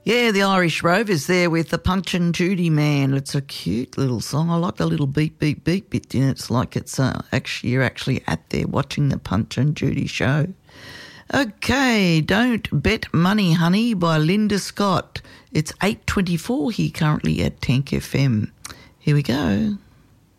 Yeah, the Irish Rovers there with the Punchin' Judy Man. It's a cute little song. I like the little beep, beep, beep bit in it. It's like it's actually you're actually at there watching the Punchin' Judy show. Okay, Don't Bet Money Honey by Linda Scott. It's 8:24 here currently at Tank FM. Here we go.